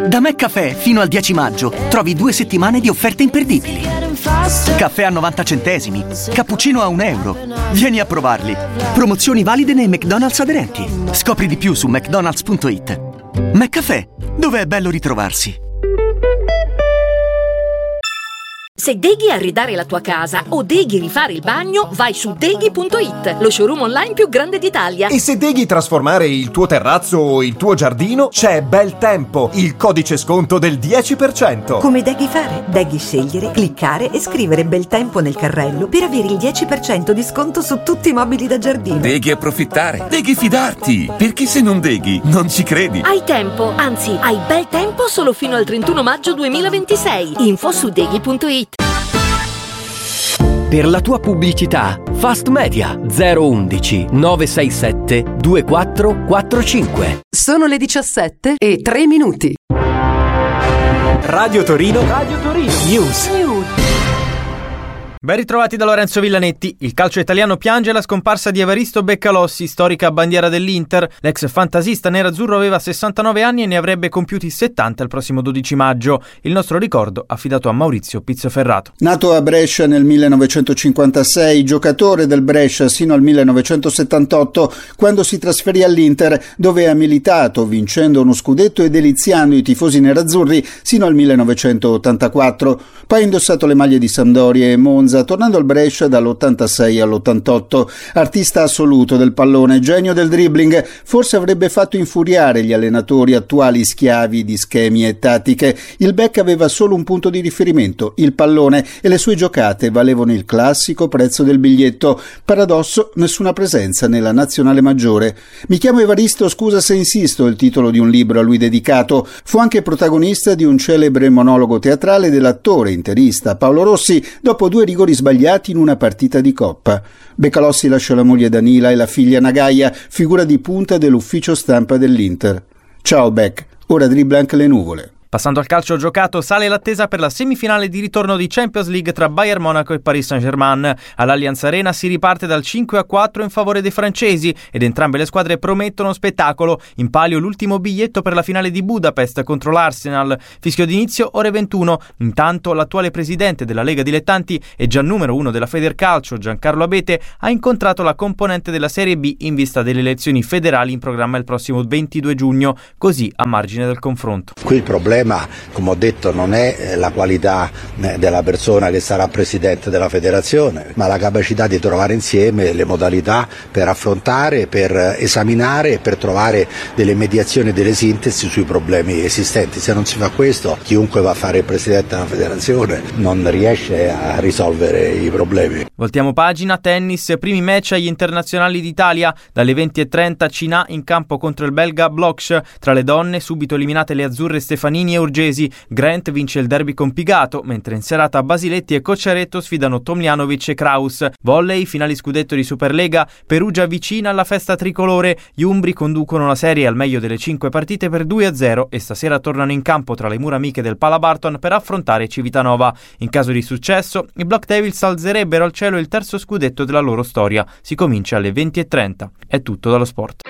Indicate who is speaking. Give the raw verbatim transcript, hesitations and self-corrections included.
Speaker 1: Da McCaffè fino al dieci maggio trovi due settimane di offerte imperdibili. Caffè a novanta centesimi, cappuccino a un euro. Vieni a provarli. Promozioni valide nei McDonald's aderenti. Scopri di più su mcdonalds punto it. McCaffè, dove è bello ritrovarsi.
Speaker 2: Se deghi arredare la tua casa o deghi rifare il bagno, vai su deghi punto it, lo showroom online più grande d'Italia.
Speaker 3: E se deghi trasformare il tuo terrazzo o il tuo giardino, c'è Bel Tempo, il codice sconto del dieci per cento.
Speaker 4: Come deghi fare? Deghi scegliere, cliccare e scrivere Bel Tempo nel carrello per avere il dieci per cento di sconto su tutti i mobili da giardino.
Speaker 5: Deghi approfittare, deghi fidarti, perché se non deghi non ci credi.
Speaker 2: Hai tempo, anzi hai bel tempo solo fino al trentuno maggio duemilaventisei. Info su deghi punto it.
Speaker 6: Per la tua pubblicità, Fast Media zero undici nove sei sette due quattro quattro cinque.
Speaker 7: Sono le diciassette e tre minuti.
Speaker 3: Radio Torino, Radio Torino News.
Speaker 8: Ben ritrovati da Lorenzo Villanetti. Il calcio italiano piange la scomparsa di Evaristo Beccalossi, storica bandiera dell'Inter. L'ex fantasista nerazzurro aveva sessantanove anni e ne avrebbe compiuti settanta il prossimo dodici maggio. Il nostro ricordo affidato a Maurizio Pizzoferrato.
Speaker 9: Nato a Brescia nel millenovecentocinquantasei, giocatore del Brescia sino al millenovecentosettantotto, quando si trasferì all'Inter, dove ha militato, vincendo uno scudetto e deliziando i tifosi nerazzurri sino al millenovecentottantaquattro. Poi ha indossato le maglie di Sampdoria e Monza, tornando al Brescia dall'ottantasei all'ottantotto. Artista assoluto del pallone, genio del dribbling, forse avrebbe fatto infuriare gli allenatori attuali schiavi di schemi e tattiche. Il Beck aveva solo un punto di riferimento, il pallone, e le sue giocate valevano il classico prezzo del biglietto. Paradosso, nessuna presenza nella nazionale maggiore. Mi chiamo Evaristo, scusa se insisto, il titolo di un libro a lui dedicato. Fu anche protagonista di un celebre monologo teatrale dell'attore interista Paolo Rossi dopo due rigori sbagliati in una partita di Coppa. Beccalossi lasciò la moglie Danila e la figlia Nagaia, figura di punta dell'ufficio stampa dell'Inter. Ciao Beck, ora dribbla anche le nuvole.
Speaker 8: Passando al calcio giocato, sale l'attesa per la semifinale di ritorno di Champions League tra Bayern Monaco e Paris Saint-Germain. All'Allianz Arena si riparte dal cinque a quattro in favore dei francesi ed entrambe le squadre promettono spettacolo. In palio l'ultimo biglietto per la finale di Budapest contro l'Arsenal. Fischio d'inizio ore ventuno. Intanto l'attuale presidente della Lega Dilettanti e già numero uno della Federcalcio, Giancarlo Abete, ha incontrato la componente della Serie B in vista delle elezioni federali in programma il prossimo ventidue giugno, così a margine del confronto.
Speaker 10: Qui il problema, come ho detto, non è la qualità della persona che sarà presidente della federazione, ma la capacità di trovare insieme le modalità per affrontare, per esaminare e per trovare delle mediazioni e delle sintesi sui problemi esistenti. Se non si fa questo, chiunque va a fare il presidente della federazione non riesce a risolvere i problemi.
Speaker 8: Voltiamo pagina, tennis, primi match agli internazionali d'Italia. Dalle venti e trenta Cinà in campo contro il belga Bloch. Tra le donne, subito eliminate le azzurre Stefanini e Urgesi. Grant vince il derby con Pigato, mentre in serata Basiletti e Cocciaretto sfidano Tomljanovic e Kraus. Volley, finali scudetto di Superlega, Perugia vicina alla festa tricolore. Gli umbri conducono la serie al meglio delle cinque partite per due a zero e stasera tornano in campo tra le mura amiche del Pala Barton per affrontare Civitanova. In caso di successo, i Black Devils alzerebbero al cielo il terzo scudetto della loro storia. Si comincia alle venti e trenta. È tutto dallo sport.